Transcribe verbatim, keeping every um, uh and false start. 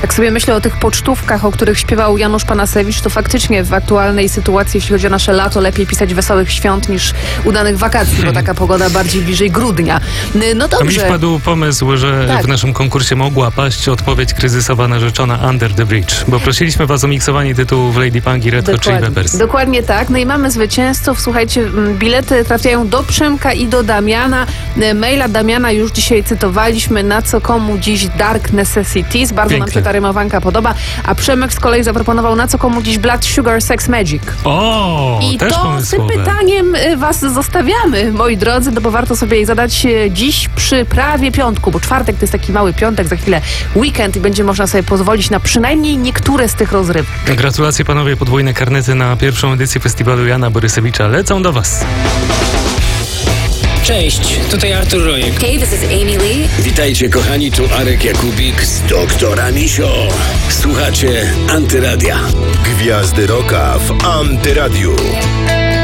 Jak sobie myślę o tych pocztówkach, o których śpiewał Janusz Panasewicz, to faktycznie w aktualnej sytuacji, jeśli chodzi o nasze lato, lepiej pisać wesołych świąt niż udanych wakacji, bo taka pogoda bardziej bliżej grudnia. No dobrze. A mi wpadł pomysł, że tak. w naszym konkursie mogła paść odpowiedź kryzysowa narzeczona Under the Bridge, bo prosiliśmy was o miksowanie tytułów Lady Punk i Red Hot Chili Peppers. Dokładnie tak. No i mamy zwycięzców. Słuchajcie, bilety trafiają do Przemka i do Damiana. Maila Damiana już dzisiaj cytowaliśmy, na co komu dziś Dark Necessities. Bardzo Piękne. nam się ta rymowanka podoba. A Przemek z kolei zaproponował, na co komu dziś Blood Sugar Sex Magic. O, I też to pomysłowe. z tym pytaniem was zostawiamy, moi drodzy, no bo warto sobie je zadać dziś przy prawie piątku, bo czwartek to jest taki mały piątek, za chwilę weekend i będzie można sobie pozwolić na przynajmniej niektóre z tych rozrywek. Gratulacje panowie, podwójne karnety na pierwszą edycję festiwalu Jana Borysewicza lecą do was. Cześć, tutaj Artur Rojek. Hey, this is Amy Lee. Witajcie kochani, tu Arek Jakubik z Doktora Misio. Słuchacie Antyradia. Gwiazdy Rocka w Antyradiu.